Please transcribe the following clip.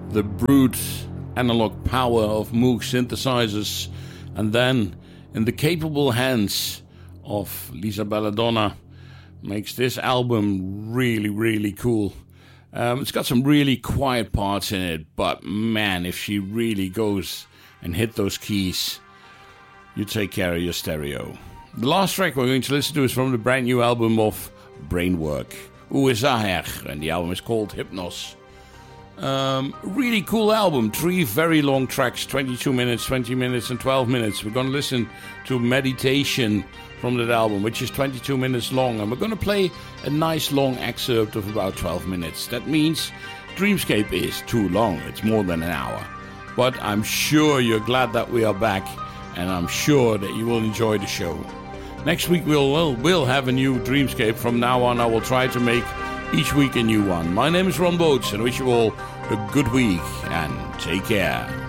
the brute analog power of Moog synthesizers, and then in the capable hands of Lisa Belladonna, makes this album really, really cool. It's got some really quiet parts in it, but man, if she really goes and hit those keys, you take care of your stereo. The last track we're going to listen to is from the brand new album of Brainwork, USAher, and the album is called Hypnos. Really cool album, 3 very long tracks, 22 minutes, 20 minutes and 12 minutes. We're going to listen to Meditation from that album, which is 22 minutes long, and we're going to play a nice long excerpt of about 12 minutes. That means Dreamscape is too long, it's more than an hour. But I'm sure you're glad that we are back, and I'm sure that you will enjoy the show. Next week we'll have a new Dreamscape. From now on I will try to make each week a new one. My name is Ron Boats, and I wish you all a good week, and take care.